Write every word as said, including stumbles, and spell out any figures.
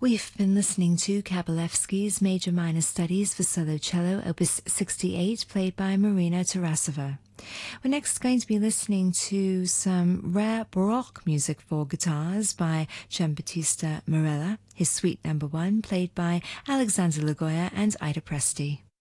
We've been listening to Kabalevsky's Major Minor Studies for Solo Cello, Opus sixty-eight, played by Marina Tarasova. We're next going to be listening to some rare Baroque music for guitars by Giambattista Marella, his Suite Number One, played by Alexander Lagoya and Ida Presti.